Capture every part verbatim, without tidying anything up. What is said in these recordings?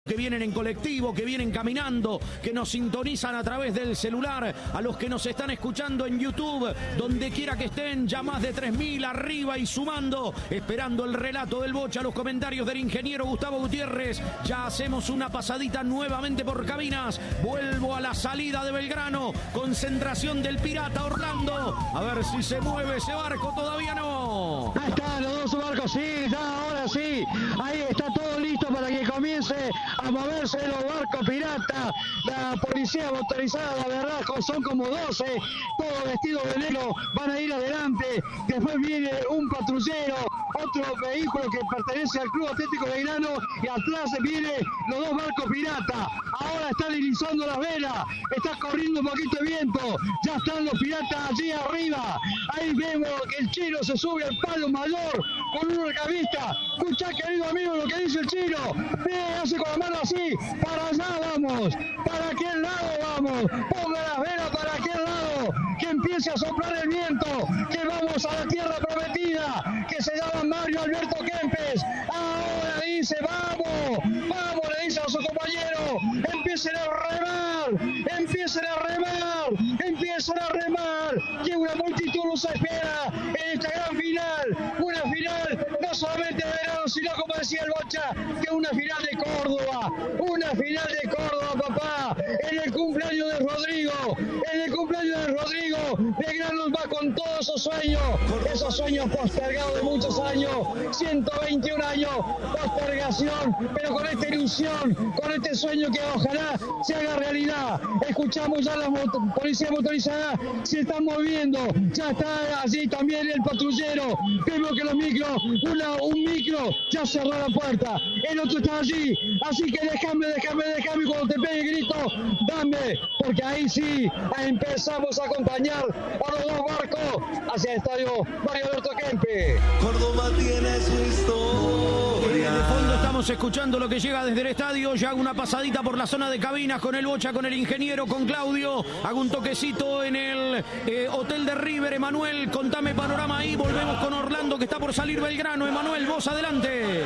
que vienen en colectivo, que vienen caminando, que nos sintonizan a través del celular, a los que nos están escuchando en YouTube, donde quiera que estén, ya más de tres mil arriba y sumando, esperando el relato del Bocha, los comentarios del ingeniero Gustavo Gutiérrez. Ya hacemos una pasadita nuevamente por cabinas, vuelvo a la salida de Belgrano, concentración del Pirata Orlando, a ver si se mueve ese barco, todavía no. Ahí están los dos barcos, sí, ya, ahora sí, ahí está todo listo para que comience a moverse los barcos pirata. La policía motorizada, la verdad, son como doce, todos vestidos de negro, van a ir adelante. Después viene un patrullero, otro vehículo que pertenece al Club Atlético Belgrano, y atrás vienen los dos barcos pirata. Ahora están deslizando las velas, está corriendo un poquito de viento, ya están los piratas allí arriba. Ahí vemos que el Chino se sube al palo mayor con una cabista. Escuchá, querido amigo, lo que dice el Chino. Ve, hace con la mano así, para allá vamos, para aquel lado vamos, ponga las velas para aquel lado, que empiece a soplar el viento, que vamos a la tierra prometida, que se llama Mario Alberto Kempes. Ahora dice, vamos, vamos, le dice a su compañero, empiecen a remar, empiecen a remar, empiecen a remar, que una multitud nos espera en esta gran final, una final no solamente de verano, sino, como decía el Bocha, que una final de Córdoba, una final de Córdoba, papá, en el cumpleaños de Rodrigo, en el cumpleaños de Rodrigo, Belgrano va con todos esos sueños, esos sueños postergados de muchos años, ciento veintiún años, postergación, pero con esta ilusión, con este sueño que ojalá se haga realidad. Escuchamos ya la moto, policía motorizada, se están moviendo, ya está allí también el patrullero, vemos que los micros, una, un micro ya cerró la puerta, el otro está allí, así que déjame, déjame, déjame, cuando te pegue el grito, dame, porque ahí sí empezamos a acompañar a los dos barcos hacia el estadio Mario Alberto Kempes. Córdoba tiene su historia. De fondo estamos escuchando lo que llega desde el estadio. Ya hago una pasadita por la zona de cabinas con el Bocha, con el ingeniero, con Claudio. Hago un toquecito en el eh, hotel de River. Emanuel, contame panorama ahí. Volvemos con Orlando, que está por salir Belgrano. Emanuel, vos adelante.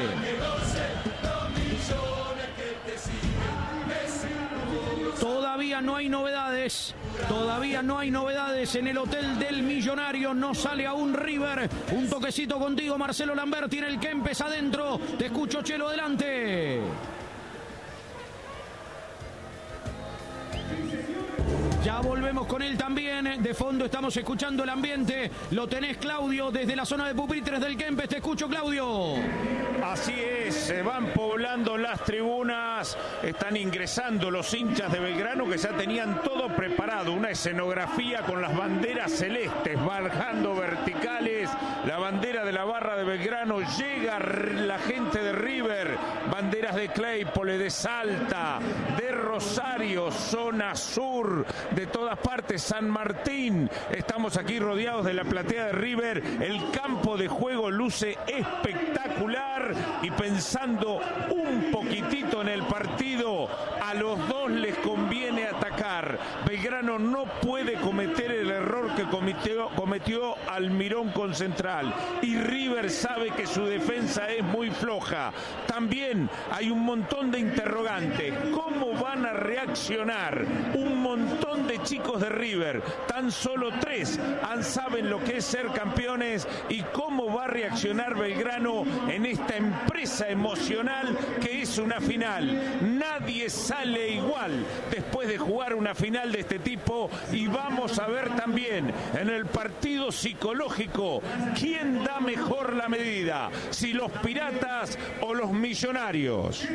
Todavía no hay novedades, todavía no hay novedades en el hotel del Millonario, no sale aún River. Un toquecito contigo, Marcelo Lambert, tiene el Kempes adentro, te escucho, Chelo, adelante. Ya volvemos con él también. De fondo estamos escuchando el ambiente. Lo tenés, Claudio, desde la zona de pupitres del Kempes. Te escucho, Claudio. Así es, se van poblando las tribunas. Están ingresando los hinchas de Belgrano, que ya tenían todo preparado. Una escenografía con las banderas celestes bajando verticales. La bandera de la barra de Belgrano. Llega la gente de River. Banderas de Claypole, de Salta, de Rosario, zona sur, de todas partes, San Martín. Estamos aquí rodeados de la platea de River. El campo de juego luce espectacular, y pensando un poquitito en el partido, a los dos les conviene atacar. Belgrano no puede cometer el error que cometió, cometió Almirón con Central, y River sabe que su defensa es muy floja. También hay un montón de interrogantes. ¿Cómo van a reaccionar un montón de chicos de River? Tan solo tres saben lo que es ser campeones. ¿Y cómo va a reaccionar Belgrano en esta empresa emocional que es una final? Nadie sale igual después de jugar una final de este tipo, y vamos a ver también en el partido psicológico quién da mejor la medida, si los Piratas o los Millonarios.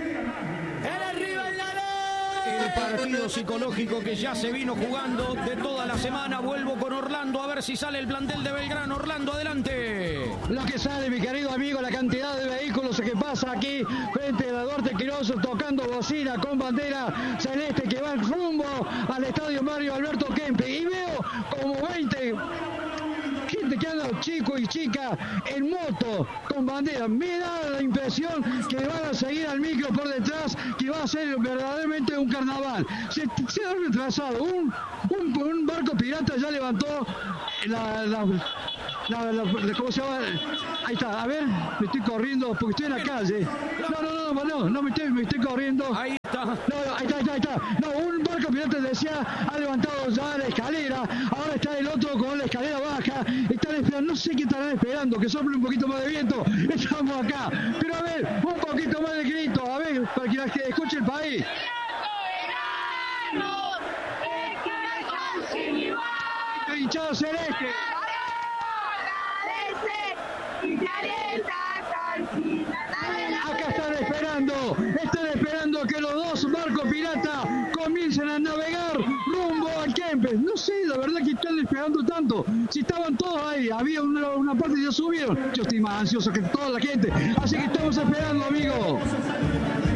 El partido psicológico que ya se vino jugando de toda la semana. Vuelvo con Orlando a ver si sale el plantel de Belgrano. Orlando, adelante. Lo que sale, mi querido amigo, la cantidad de vehículos que pasa aquí frente a la Duarte Quirós, tocando bocina con bandera celeste, que va rumbo al estadio Mario Alberto Kempes. Y veo como veinte gente que anda, chico y chica, en moto con bandera. Me da la impresión que van a seguir al micro por detrás, que va a ser verdaderamente un carnaval. Se, se ha retrasado. Un, un, un barco pirata ya levantó la, la, la, la, la ¿cómo se llama? Ahí está. A ver, me estoy corriendo porque estoy en la calle. No, no, no, no, no, no me estoy, me estoy corriendo. Ahí está. No, no, ahí está, ahí está, ahí está. No, un barco pirata decía, ha levantado ya la escalera, ahora está el otro con la escalera baja, están esperando, no sé qué estarán esperando, que sople un poquito más de viento, estamos acá. Pero a ver, un poquito más de grito, a ver, para que la que escuche el país. Hinchado celeste. Acá están esperando, están esperando que los dos barcos piratas comiencen a navegar rumbo a Kempes. No sé, la verdad que están esperando tanto. Si estaban todos ahí, había una, una parte y ya subieron. Yo estoy más ansioso que toda la gente. Así que estamos esperando, amigos.